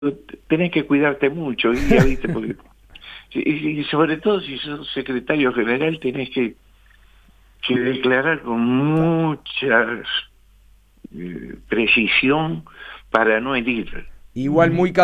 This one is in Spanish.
tenés que cuidarte mucho, y ya viste, porque y sobre todo si sos secretario general tenés que declarar con mucha precisión para no herir. Igual muy